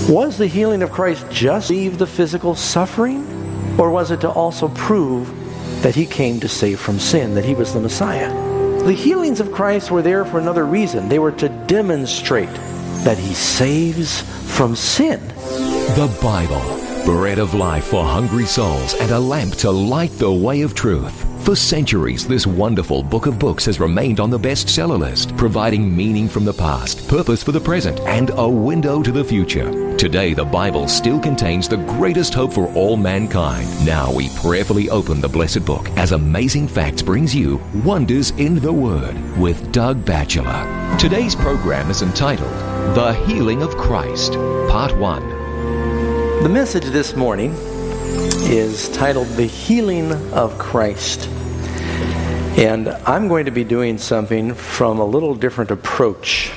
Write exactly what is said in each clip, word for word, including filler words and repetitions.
Was the healing of Christ just to relieve the physical suffering? Or was it to also prove that he came to save from sin, that he was the Messiah? The healings of Christ were there for another reason. They were to demonstrate that he saves from sin. The Bible, bread of life for hungry souls and a lamp to light the way of truth. For centuries, this wonderful book of books has remained on the bestseller list, providing meaning from the past, purpose for the present, and a window to the future. Today, the Bible still contains the greatest hope for all mankind. Now we prayerfully open the blessed book as Amazing Facts brings you Wonders in the Word with Doug Batchelor. Today's program is entitled The Healing of Christ, Part one. The message this morning is titled The Healing of Christ. And I'm going to be doing something from a little different approach.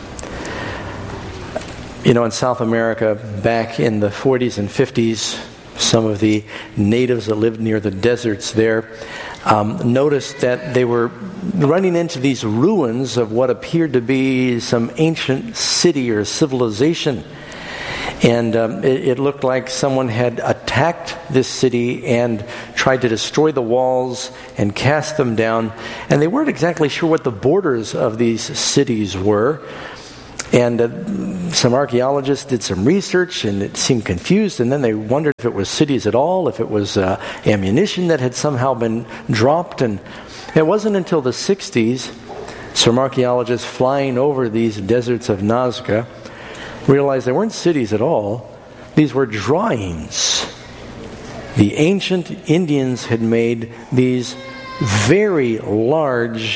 You know, in South America, back in the forties and fifties, some of the natives that lived near the deserts there um, noticed that they were running into these ruins of what appeared to be some ancient city or civilization. And um, it, it looked like someone had attacked this city and tried to destroy the walls and cast them down. And they weren't exactly sure what the borders of these cities were. And uh, some archaeologists did some research, and it seemed confused. And then they wondered if it was cities at all, if it was uh, ammunition that had somehow been dropped. And it wasn't until the sixties, some archaeologists flying over these deserts of Nazca realized they weren't cities at all. These were drawings. The ancient Indians had made these very large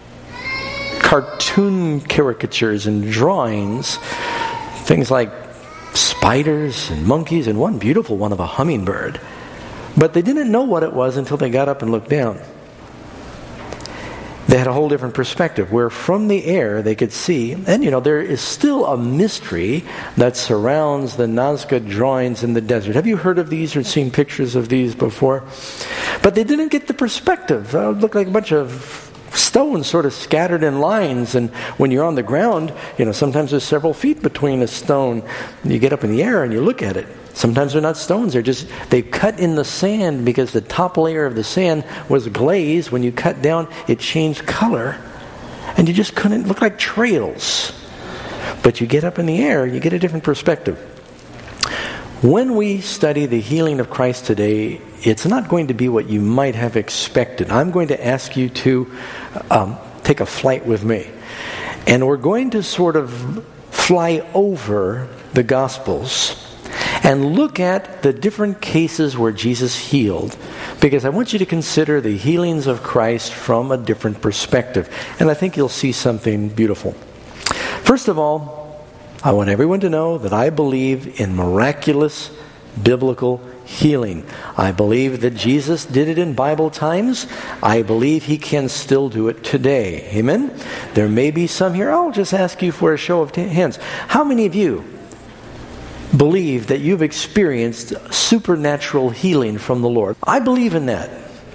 cartoon caricatures and drawings, things like spiders and monkeys, and one beautiful one of a hummingbird. But they didn't know what it was until they got up and looked down. They had a whole different perspective, where from the air they could see, and you know, there is still a mystery that surrounds the Nazca drawings in the desert. Have you heard of these or seen pictures of these before? But they didn't get the perspective. Uh, it looked like a bunch of stones sort of scattered in lines, and when you're on the ground, you know, sometimes there's several feet between a stone. You get up in the air and you look at it. Sometimes they're not stones, they're just, they cut in the sand because the top layer of the sand was glazed. When you cut down, it changed color, and you just couldn't, look like trails. But you get up in the air, you get a different perspective. When we study the healing of Christ today, it's not going to be what you might have expected. I'm going to ask you to um, take a flight with me. And we're going to sort of fly over the Gospels and look at the different cases where Jesus healed, because I want you to consider the healings of Christ from a different perspective. And I think you'll see something beautiful. First of all, I want everyone to know that I believe in miraculous biblical healing. I believe that Jesus did it in Bible times. I believe he can still do it today. Amen? There may be some here. I'll just ask you for a show of hands. How many of you believe that you've experienced supernatural healing from the Lord? I believe in that.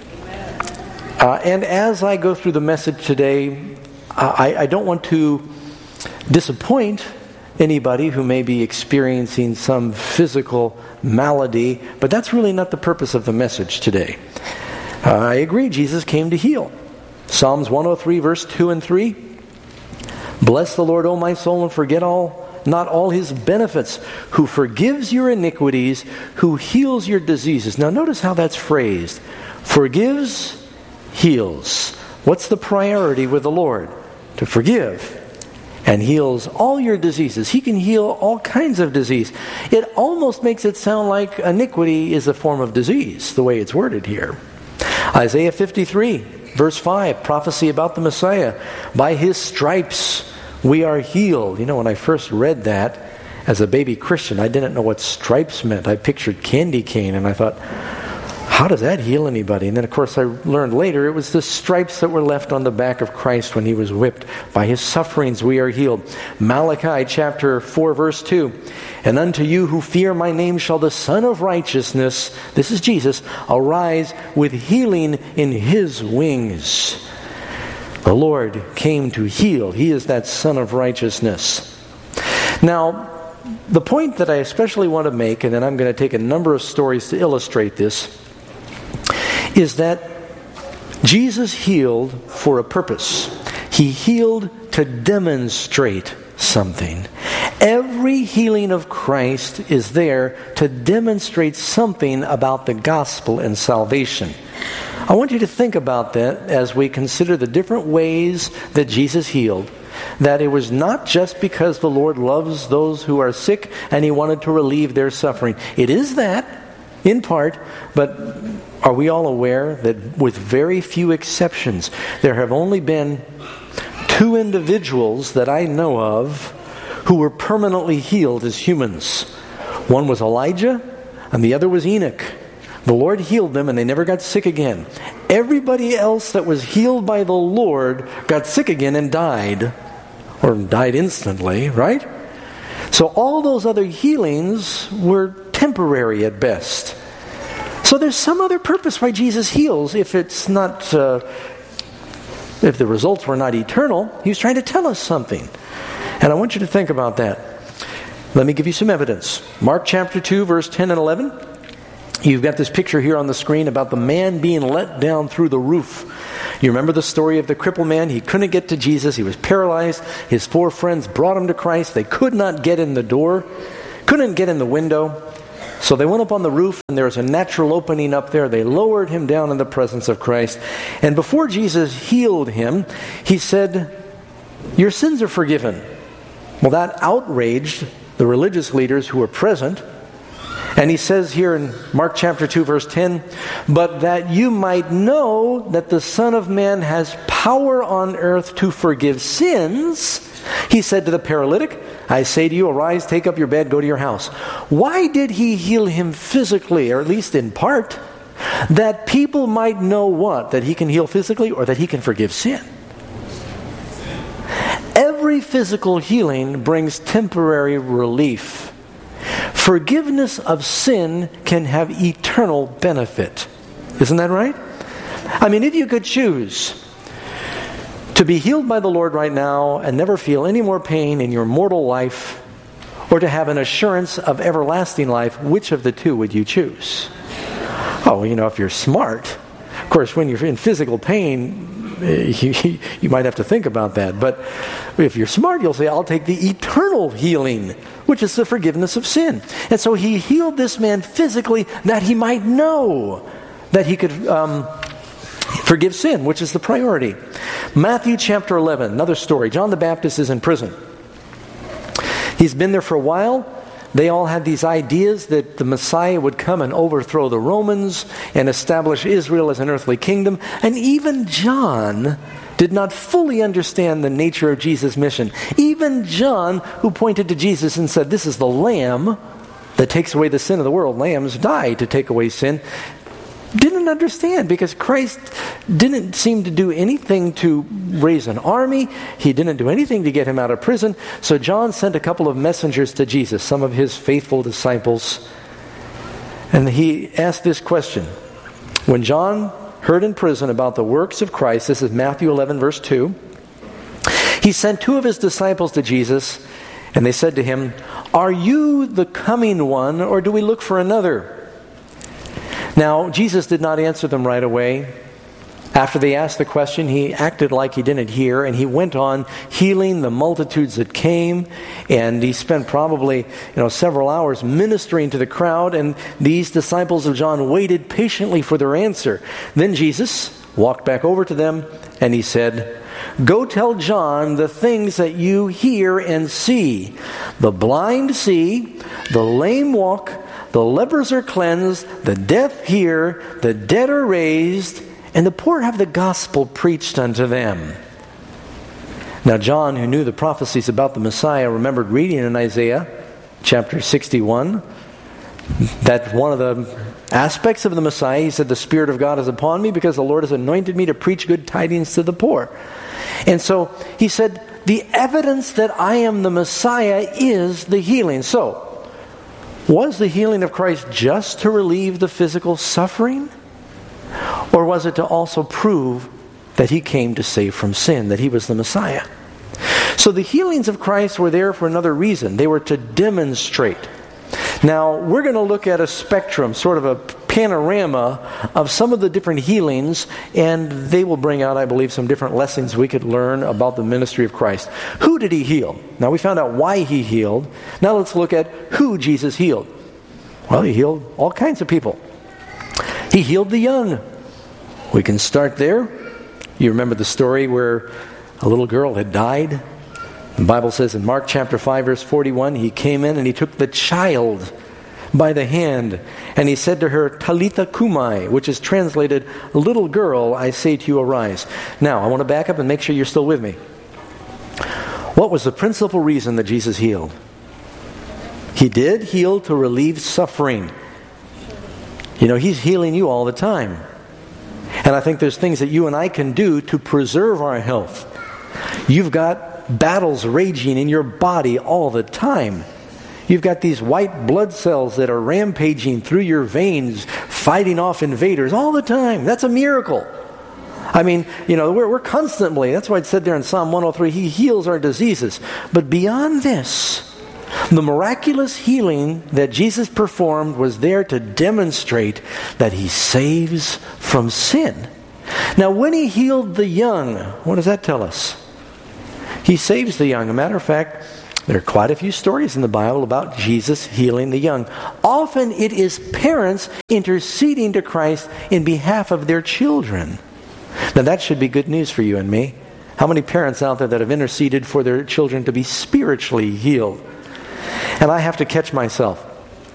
Uh, and as I go through the message today, I, I don't want to disappoint anybody who may be experiencing some physical malady, but that's really not the purpose of the message today. Uh, I agree, Jesus came to heal. Psalms one oh three, verse two and three. Bless the Lord, O my soul, and forget all not all his benefits, who forgives your iniquities, who heals your diseases. Now notice how that's phrased. Forgives, heals. What's the priority with the Lord? To forgive. And heals all your diseases. He can heal all kinds of disease. It almost makes it sound like iniquity is a form of disease, the way it's worded here. Isaiah fifty-three, verse five, prophecy about the Messiah. By his stripes we are healed. You know, when I first read that as a baby Christian, I didn't know what stripes meant. I pictured candy cane, and I thought, how does that heal anybody? And then, of course, I learned later it was the stripes that were left on the back of Christ when he was whipped. By his sufferings we are healed. Malachi chapter four, verse two. And unto you who fear my name shall the Son of Righteousness, this is Jesus, arise with healing in his wings. The Lord came to heal. He is that Son of Righteousness. Now, the point that I especially want to make, and then I'm going to take a number of stories to illustrate this, is that Jesus healed for a purpose. He healed to demonstrate something. Every healing of Christ is there to demonstrate something about the gospel and salvation. I want you to think about that as we consider the different ways that Jesus healed. That it was not just because the Lord loves those who are sick and He wanted to relieve their suffering. It is that, in part, but are we all aware that with very few exceptions, there have only been two individuals that I know of who were permanently healed as humans. One was Elijah, and the other was Enoch. The Lord healed them, and they never got sick again. Everybody else that was healed by the Lord got sick again and died, or died instantly, right? So all those other healings were temporary at best. So there's some other purpose why Jesus heals if it's not, uh, if the results were not eternal. He was trying to tell us something. And I want you to think about that. Let me give you some evidence. Mark chapter two, verse ten and eleven. You've got this picture here on the screen about the man being let down through the roof. You remember the story of the crippled man? He couldn't get to Jesus. He was paralyzed. His four friends brought him to Christ. They could not get in the door, couldn't get in the window. So they went up on the roof, and there was a natural opening up there. They lowered him down in the presence of Christ. And before Jesus healed him, He said, "Your sins are forgiven." Well, that outraged the religious leaders who were present. And He says here in Mark chapter two, verse ten, "But that you might know that the Son of Man has power on earth to forgive sins," He said to the paralytic, "I say to you, arise, take up your bed, go to your house." Why did He heal him physically, or at least in part? That people might know what? That He can heal physically, or that He can forgive sin? Every physical healing brings temporary relief. Forgiveness of sin can have eternal benefit. Isn't that right? I mean, if you could choose to be healed by the Lord right now and never feel any more pain in your mortal life, or to have an assurance of everlasting life, which of the two would you choose? Oh, you know, if you're smart. Of course, when you're in physical pain, you, you might have to think about that. But if you're smart, you'll say, I'll take the eternal healing, which is the forgiveness of sin. And so He healed this man physically that he might know that he could um, forgive sin, which is the priority. Matthew chapter eleven, another story. John the Baptist is in prison. He's been there for a while. They all had these ideas that the Messiah would come and overthrow the Romans and establish Israel as an earthly kingdom. And even John did not fully understand the nature of Jesus' mission. Even John, who pointed to Jesus and said, "This is the Lamb that takes away the sin of the world." Lambs die to take away sin. Didn't understand, because Christ didn't seem to do anything to raise an army. He didn't do anything to get him out of prison. So John sent a couple of messengers to Jesus, some of his faithful disciples. And he asked this question. When John heard in prison about the works of Christ, this is Matthew eleven, verse two, he sent two of his disciples to Jesus, and they said to him, "Are you the coming one, or do we look for another?" Now, Jesus did not answer them right away. After they asked the question, He acted like He didn't hear, and He went on healing the multitudes that came, and He spent probably, you know, several hours ministering to the crowd, and these disciples of John waited patiently for their answer. Then Jesus walked back over to them, and He said, "Go tell John the things that you hear and see. The blind see, the lame walk, the lepers are cleansed, the deaf hear, the dead are raised, and the poor have the gospel preached unto them." Now John, who knew the prophecies about the Messiah, remembered reading in Isaiah chapter sixty-one that one of the aspects of the Messiah, he said, "The Spirit of God is upon me, because the Lord has anointed me to preach good tidings to the poor." And so he said, the evidence that I am the Messiah is the healing. So, was the healing of Christ just to relieve the physical suffering? Or was it to also prove that He came to save from sin, that He was the Messiah? So the healings of Christ were there for another reason. They were to demonstrate. Now, we're going to look at a spectrum, sort of a panorama of some of the different healings, and they will bring out, I believe, some different lessons we could learn about the ministry of Christ. Who did he heal? Now, we found out why he healed. Now let's look at who Jesus healed. Well, he healed all kinds of people. He healed the young. We can start there. You remember the story where a little girl had died? The Bible says in Mark chapter five, verse forty-one, he came in and he took the child by the hand, and he said to her, Talitha Kumai, which is translated, little girl, I say to you, arise. Now, I want to back up and make sure you're still with me. What was the principal reason that Jesus healed? He did heal to relieve suffering. You know, he's healing you all the time. And I think there's things that you and I can do to preserve our health. You've got battles raging in your body all the time. You've got these white blood cells that are rampaging through your veins, fighting off invaders all the time. That's a miracle. I mean, you know, we're, we're constantly, that's why it said there in Psalm one oh three, he heals our diseases. But beyond this, the miraculous healing that Jesus performed was there to demonstrate that he saves from sin. Now, when he healed the young, what does that tell us? He saves the young. As a matter of fact, there are quite a few stories in the Bible about Jesus healing the young. Often it is parents interceding to Christ in behalf of their children. Now that should be good news for you and me. How many parents out there that have interceded for their children to be spiritually healed? And I have to catch myself.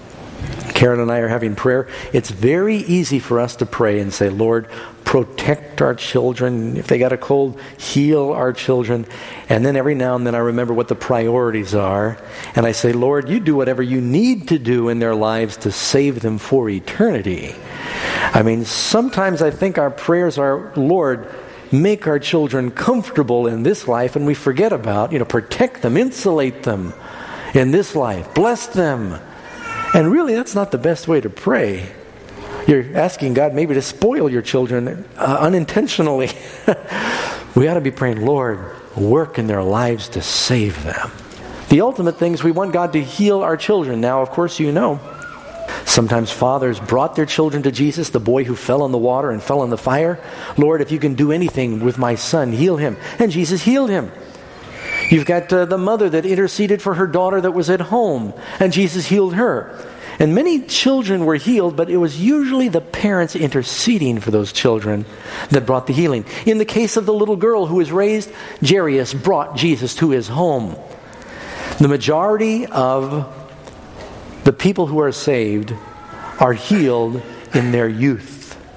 Karen and I are having prayer. It's very easy for us to pray and say, Lord, protect our children. If they got a cold, heal our children. And then every now and then I remember what the priorities are. And I say, Lord, you do whatever you need to do in their lives to save them for eternity. I mean, sometimes I think our prayers are, Lord, make our children comfortable in this life, and we forget about, you know, protect them, insulate them in this life, bless them. And really, that's not the best way to pray. You're asking God maybe to spoil your children uh, unintentionally. We ought to be praying, Lord, work in their lives to save them. The ultimate thing is we want God to heal our children. Now, of course, you know, sometimes fathers brought their children to Jesus, the boy who fell in the water and fell in the fire. Lord, if you can do anything with my son, heal him. And Jesus healed him. You've got uh, the mother that interceded for her daughter that was at home, and Jesus healed her. And many children were healed, but it was usually the parents interceding for those children that brought the healing. In the case of the little girl who was raised, Jairus brought Jesus to his home. The majority of the people who are saved are healed in their youth.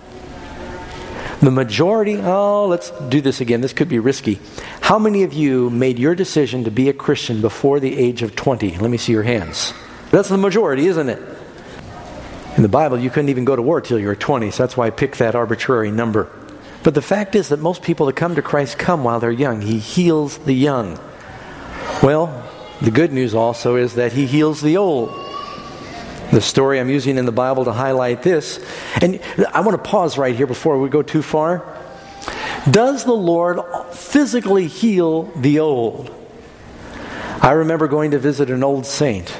The majority, oh, let's do this again. This could be risky. How many of you made your decision to be a Christian before the age of twenty? Let me see your hands. That's the majority, isn't it? In the Bible, you couldn't even go to war till you were twenty, so that's why I picked that arbitrary number. But the fact is that most people that come to Christ come while they're young. He heals the young. Well, the good news also is that he heals the old. The story I'm using in the Bible to highlight this, and I want to pause right here before we go too far. Does the Lord physically heal the old? I remember going to visit an old saint,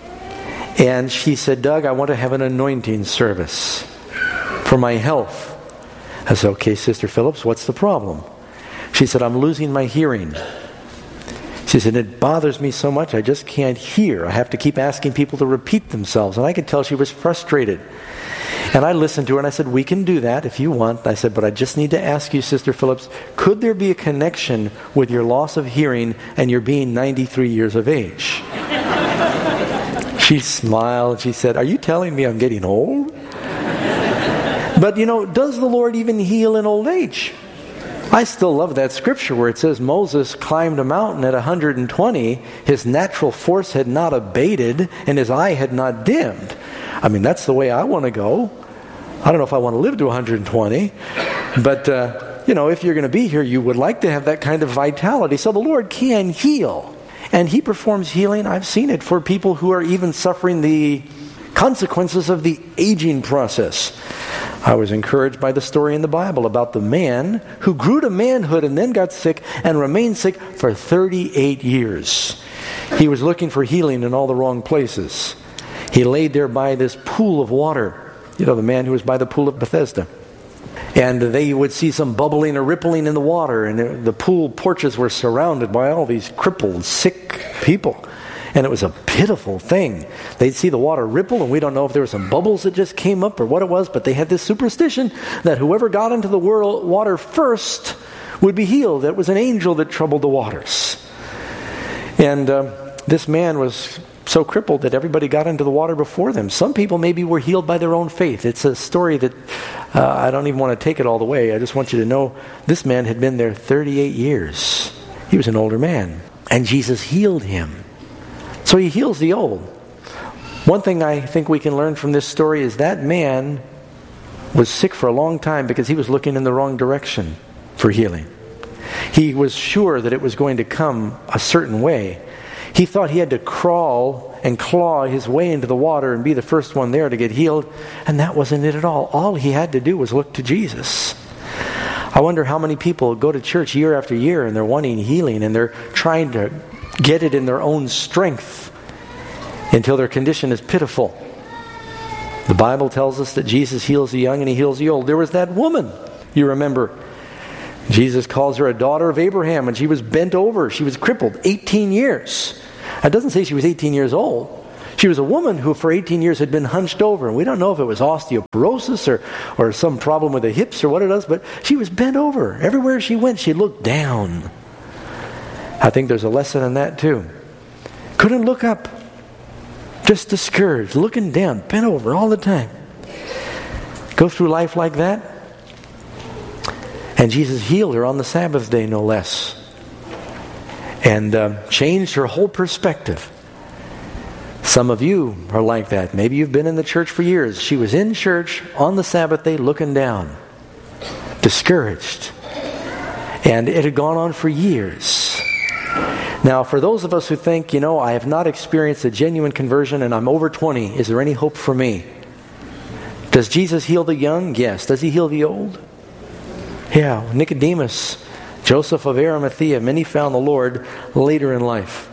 and she said, Doug, I want to have an anointing service for my health. I said, okay, Sister Phillips, what's the problem? She said, I'm losing my hearing. She said, it bothers me so much, I just can't hear. I have to keep asking people to repeat themselves. And I could tell she was frustrated. And I listened to her and I said, we can do that if you want. I said, but I just need to ask you, Sister Phillips, could there be a connection with your loss of hearing and your being ninety-three years of age? She smiled. She said, are you telling me I'm getting old? But you know, does the Lord even heal in old age? I still love that scripture where it says Moses climbed a mountain at one hundred twenty. His natural force had not abated and his eye had not dimmed. I mean, that's the way I want to go. I don't know if I want to live to one hundred twenty. But, uh, you know, if you're going to be here, you would like to have that kind of vitality. So the Lord can heal. And he performs healing. I've seen it for people who are even suffering the consequences of the aging process. I was encouraged by the story in the Bible about the man who grew to manhood and then got sick and remained sick for thirty-eight years. He was looking for healing in all the wrong places. He laid there by this pool of water. You know, the man who was by the pool of Bethesda. And they would see some bubbling or rippling in the water, and the pool porches were surrounded by all these crippled, sick people. And it was a pitiful thing. They'd see the water ripple, and we don't know if there were some bubbles that just came up or what it was, but they had this superstition that whoever got into the world, water first would be healed. That was an angel that troubled the waters. And uh, this man was so crippled that everybody got into the water before them. Some people maybe were healed by their own faith. It's a story that uh, I don't even want to take it all the way. I just want you to know this man had been there thirty-eight years. He was an older man. And Jesus healed him. So he heals the old. One thing I think we can learn from this story is that man was sick for a long time because he was looking in the wrong direction for healing. He was sure that it was going to come a certain way. He thought he had to crawl and claw his way into the water and be the first one there to get healed, and that wasn't it at all. All he had to do was look to Jesus. I wonder how many people go to church year after year and they're wanting healing and they're trying to get it in their own strength until their condition is pitiful. The Bible tells us that Jesus heals the young and he heals the old. There was that woman, you remember. Jesus calls her a daughter of Abraham, and she was bent over. She was crippled eighteen years. It doesn't say she was eighteen years old. She was a woman who for eighteen years had been hunched over. And we don't know if it was osteoporosis or, or some problem with the hips or what it was, but she was bent over. Everywhere she went, she looked down. I think there's a lesson in that too. Couldn't look up. Just discouraged, looking down, bent over all the time. Go through life like that. And Jesus healed her on the Sabbath day, no less. And uh, changed her whole perspective. Some of you are like that. Maybe you've been in the church for years. She was in church on the Sabbath day looking down. Discouraged. And it had gone on for years. Now, for those of us who think, you know, I have not experienced a genuine conversion and I'm over twenty, is there any hope for me? Does Jesus heal the young? Yes. Does he heal the old? Yeah. Nicodemus, Joseph of Arimathea, many found the Lord later in life.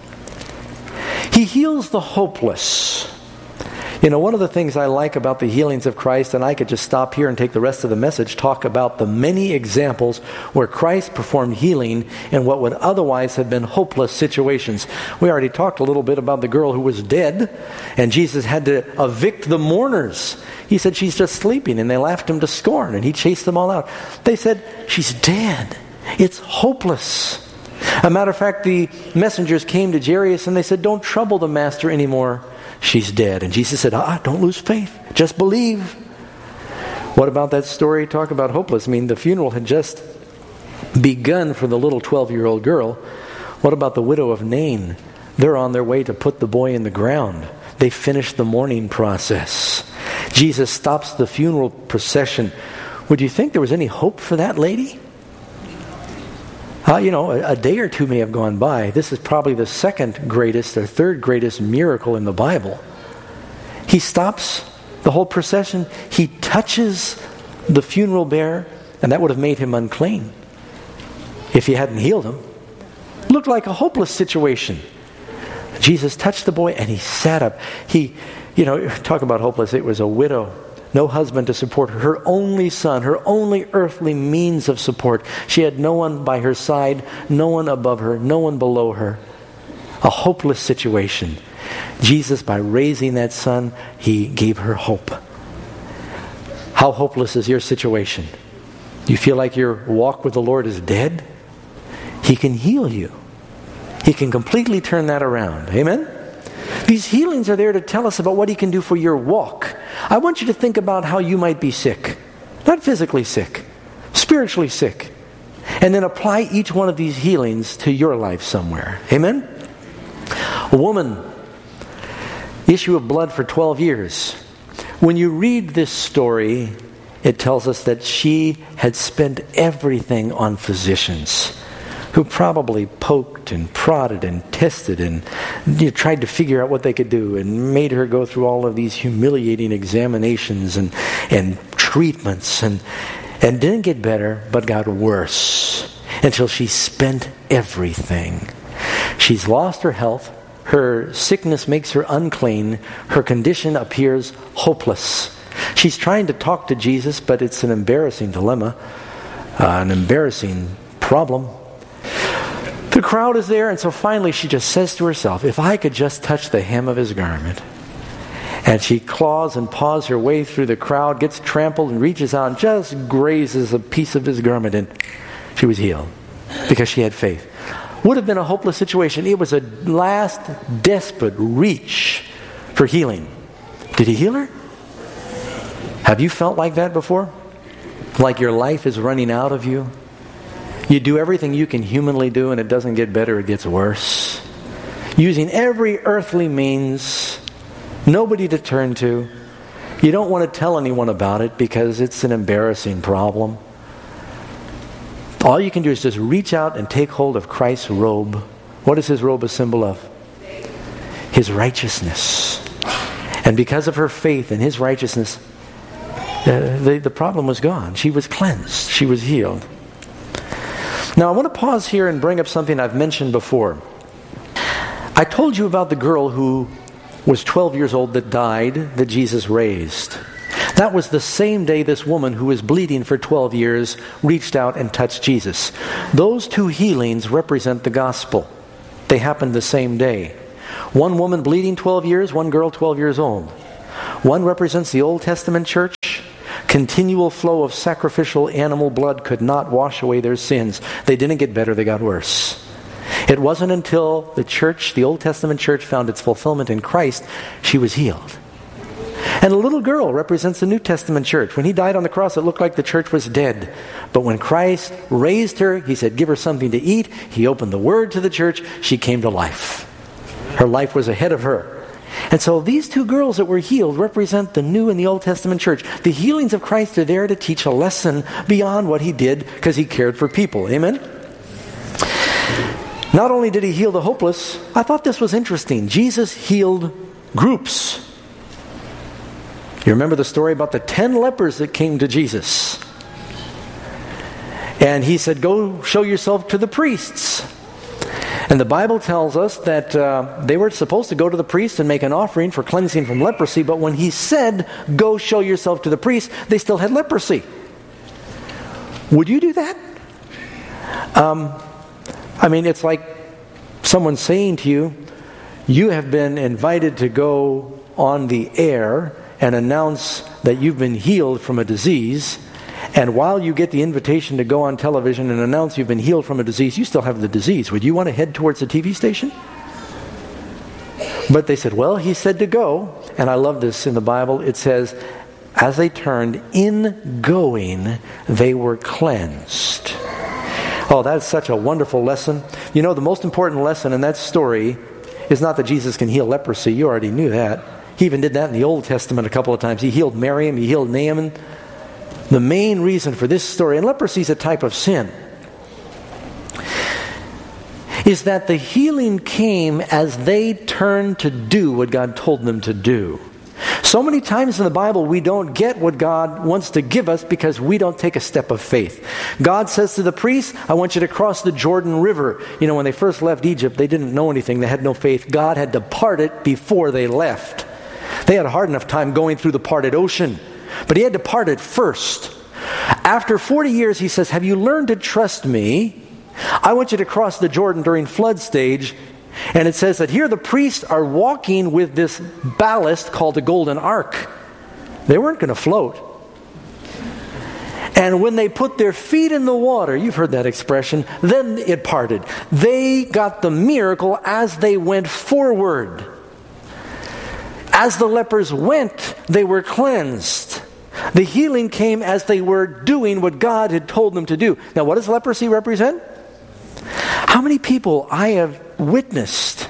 He heals the hopeless. You know, one of the things I like about the healings of Christ, and I could just stop here and take the rest of the message, talk about the many examples where Christ performed healing in what would otherwise have been hopeless situations. We already talked a little bit about the girl who was dead, and Jesus had to evict the mourners. He said, she's just sleeping, and they laughed him to scorn, and he chased them all out. They said, she's dead. It's hopeless. A matter of fact, the messengers came to Jairus, and they said, don't trouble the master anymore. She's dead. And Jesus said, ah, don't lose faith. Just believe. What about that story? Talk about hopeless. I mean, the funeral had just begun for the little twelve-year-old girl. What about the widow of Nain? They're on their way to put the boy in the ground. They finished the mourning process. Jesus stops the funeral procession. Would you think there was any hope for that lady? Uh, you know, a, a day or two may have gone by. This is probably the second greatest or third greatest miracle in the Bible. He stops the whole procession. He touches the funeral bearer, and that would have made him unclean if he hadn't healed him. Looked like a hopeless situation. Jesus touched the boy, and he sat up. He, you know, talk about hopeless. It was a widow. No husband to support her. Her only son, her only earthly means of support. She had no one by her side, no one above her, no one below her. A hopeless situation. Jesus, by raising that son, he gave her hope. How hopeless is your situation? You feel like your walk with the Lord is dead? He can heal you. He can completely turn that around. Amen? These healings are there to tell us about what he can do for your walk. I want you to think about how you might be sick. Not physically sick, spiritually sick. And then apply each one of these healings to your life somewhere. Amen? A woman, issue of blood for twelve years. When you read this story, it tells us that she had spent everything on physicians who probably poked and prodded and tested and you know, tried to figure out what they could do and made her go through all of these humiliating examinations and, and treatments and, and didn't get better but got worse until she spent everything. She's lost her health. Her sickness makes her unclean. Her condition appears hopeless. She's trying to talk to Jesus, but it's an embarrassing dilemma, uh, an embarrassing problem. The crowd is there, and so finally she just says to herself, if I could just touch the hem of his garment. And she claws and paws her way through the crowd, gets trampled and reaches out and just grazes a piece of his garment, and she was healed because she had faith. Would have been a hopeless situation. It was a last desperate reach for healing. Did he heal her? Have you felt like that before? Like your life is running out of you? You do everything you can humanly do and it doesn't get better, it gets worse. Using every earthly means, nobody to turn to. You don't want to tell anyone about it because it's an embarrassing problem. All you can do is just reach out and take hold of Christ's robe. What is his robe a symbol of? His righteousness. And because of her faith in his righteousness, uh, the, the problem was gone. She was cleansed. She was healed. Now I want to pause here and bring up something I've mentioned before. I told you about the girl who was twelve years old that died, that Jesus raised. That was the same day this woman who was bleeding for twelve years reached out and touched Jesus. Those two healings represent the gospel. They happened the same day. One woman bleeding twelve years, one girl twelve years old. One represents the Old Testament church. Continual flow of sacrificial animal blood could not wash away their sins. They didn't get better, they got worse. It wasn't until the church, the Old Testament church, found its fulfillment in Christ, she was healed. And a little girl represents the New Testament church. When he died on the cross, it looked like the church was dead. But when Christ raised her, he said, give her something to eat. He opened the word to the church. She came to life. Her life was ahead of her. And so these two girls that were healed represent the New and the Old Testament church. The healings of Christ are there to teach a lesson beyond what he did because he cared for people. Amen? Not only did he heal the hopeless, I thought this was interesting. Jesus healed groups. You remember the story about the ten lepers that came to Jesus. And he said, go show yourself to the priests. And the Bible tells us that uh, they were supposed to go to the priest and make an offering for cleansing from leprosy, but when he said, go show yourself to the priest, they still had leprosy. Would you do that? Um, I mean, it's like someone saying to you, you have been invited to go on the air and announce that you've been healed from a disease, and while you get the invitation to go on television and announce you've been healed from a disease, you still have the disease. Would you want to head towards the T V station? But they said, well, he said to go. And I love this in the Bible. It says, as they turned, in going, they were cleansed. Oh, that's such a wonderful lesson. You know, the most important lesson in that story is not that Jesus can heal leprosy. You already knew that. He even did that in the Old Testament a couple of times. He healed Miriam, he healed Naaman. The main reason for this story, and leprosy is a type of sin, is that the healing came as they turned to do what God told them to do. So many times in the Bible we don't get what God wants to give us because we don't take a step of faith. God says to the priests, I want you to cross the Jordan River. You know, when they first left Egypt, they didn't know anything. They had no faith. God had to part it before they left. They had a hard enough time going through the parted ocean. But he had to part it first. After forty years, he says, have you learned to trust me? I want you to cross the Jordan during flood stage. And it says that here the priests are walking with this ballast called the golden ark. They weren't going to float. And when they put their feet in the water, you've heard that expression, then it parted. They got the miracle as they went forward. As the lepers went, they were cleansed. The healing came as they were doing what God had told them to do. Now, what does leprosy represent? How many people I have witnessed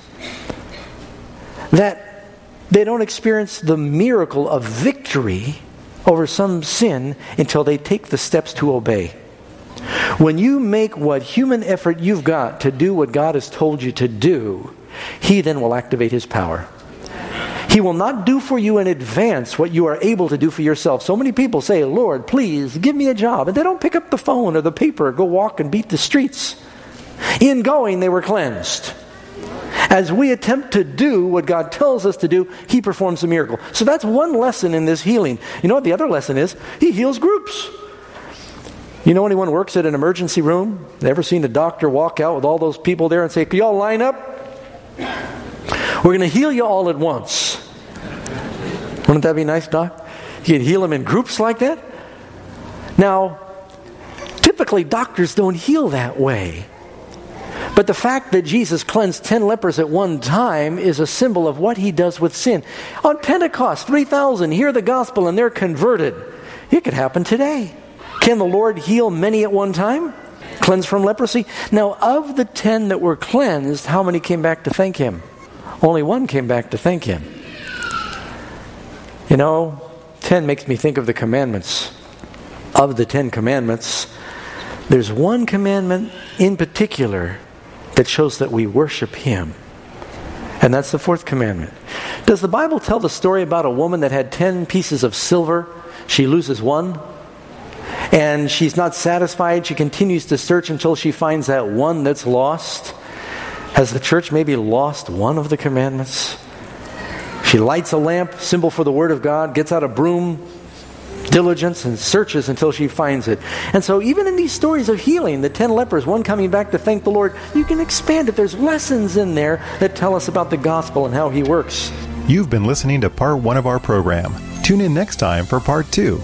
that they don't experience the miracle of victory over some sin until they take the steps to obey. When you make what human effort you've got to do what God has told you to do, He then will activate His power. He will not do for you in advance what you are able to do for yourself. So many people say, Lord, please give me a job. And they don't pick up the phone or the paper or go walk and beat the streets. In going, they were cleansed. As we attempt to do what God tells us to do, He performs a miracle. So that's one lesson in this healing. You know what the other lesson is? He heals groups. You know anyone who works at an emergency room? Ever seen a doctor walk out with all those people there and say, can you all line up? We're going to heal you all at once. Wouldn't that be nice, Doc? You could heal them in groups like that? Now, typically doctors don't heal that way. But the fact that Jesus cleansed ten lepers at one time is a symbol of what He does with sin. On Pentecost, three thousand hear the gospel and they're converted. It could happen today. Can the Lord heal many at one time? Cleanse from leprosy? Now, of the ten that were cleansed, how many came back to thank Him? Only one came back to thank Him. You know, ten makes me think of the commandments. Of the Ten Commandments, there's one commandment in particular that shows that we worship Him. And that's the fourth commandment. Does the Bible tell the story about a woman that had ten pieces of silver? She loses one. And she's not satisfied. She continues to search until she finds that one that's lost. Has the church maybe lost one of the commandments? She lights a lamp, symbol for the Word of God, gets out a broom, diligence, and searches until she finds it. And so even in these stories of healing, the ten lepers, one coming back to thank the Lord, you can expand it. There's lessons in there that tell us about the gospel and how He works. You've been listening to part one of our program. Tune in next time for part two.